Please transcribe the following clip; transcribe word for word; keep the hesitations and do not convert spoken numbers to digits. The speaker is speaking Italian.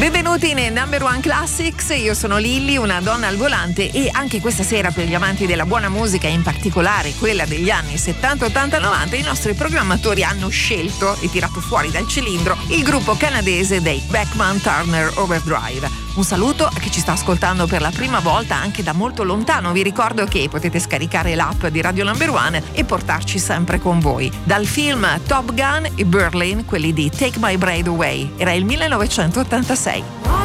Benvenuti nei Number One Classics, io sono Lilly, una donna al volante, e anche questa sera, per gli amanti della buona musica, in particolare quella degli anni settanta, ottanta, novanta, i nostri programmatori hanno scelto e tirato fuori dal cilindro il gruppo canadese dei Beckman Turner Overdrive. Un saluto a chi ci sta ascoltando per la prima volta anche da molto lontano. Vi ricordo che potete scaricare l'app di Radio Number One e portarci sempre con voi. Dal film Top Gun e Berlin, quelli di Take My Breath Away, era il millenovecentottantasei.